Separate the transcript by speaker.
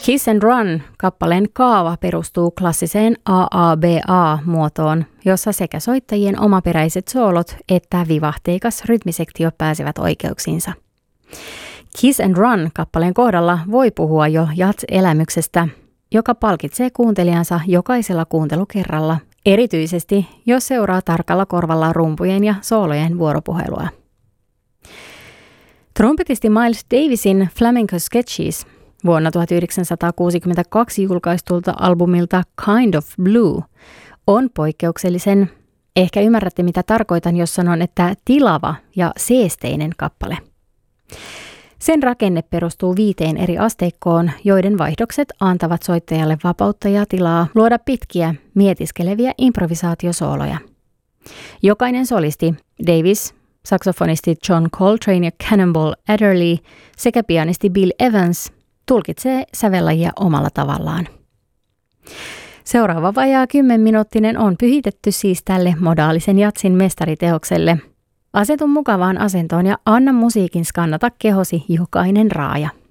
Speaker 1: Kiss and Run -kappaleen kaava perustuu klassiseen AABA-muotoon, jossa sekä soittajien omaperäiset soolot että vivahteikas rytmisektio pääsevät oikeuksiinsa. Kiss and Run -kappaleen kohdalla voi puhua jo jazz-elämyksestä, joka palkitsee kuuntelijansa jokaisella kuuntelukerralla, erityisesti jos seuraa tarkalla korvalla rumpujen ja soolojen vuoropuhelua. Trumpetisti Miles Davisin Flamenco Sketches vuonna 1962 julkaistulta albumilta Kind of Blue on poikkeuksellisen, ehkä ymmärrätte mitä tarkoitan, jos sanon, että tilava ja seesteinen kappale. Sen rakenne perustuu 5 eri asteikkoon, joiden vaihdokset antavat soittajalle vapautta ja tilaa luoda pitkiä, mietiskeleviä improvisaatiosooloja. Jokainen solisti, Davis, saksofonisti John Coltrane ja Cannonball Adderley sekä pianisti Bill Evans tulkitsee sävellajia omalla tavallaan. Seuraava vajaa 10-minuuttinen on pyhitetty siis tälle modaalisen jatsin mestariteokselle. Asetu mukavaan asentoon ja anna musiikin skannata kehosi jokainen raaja.